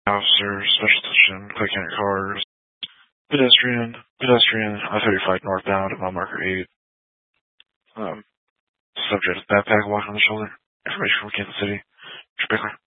officer, special attention, click on your cars. Pedestrian, I-35 northbound at mile marker 8. Subject with backpack walking on the shoulder. Information from Kansas City. Trickler.